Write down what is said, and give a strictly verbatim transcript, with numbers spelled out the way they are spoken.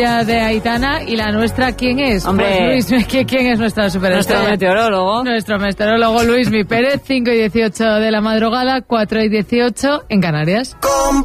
de Aitana. ¿Y la nuestra quién es? Hombre, pues Luis, ¿quién es nuestra superestrella? Nuestro meteorólogo. Nuestro meteorólogo Luismi Pérez, cinco y dieciocho de la madrugada, cuatro y dieciocho en Canarias.